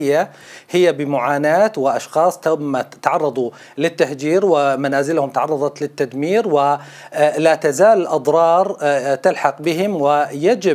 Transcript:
هي بمعاناة، وأشخاص تعرضوا للتهجير ومنازلهم تعرضت للتدمير، ولا تزال الأضرار تلحق بهم، ويجب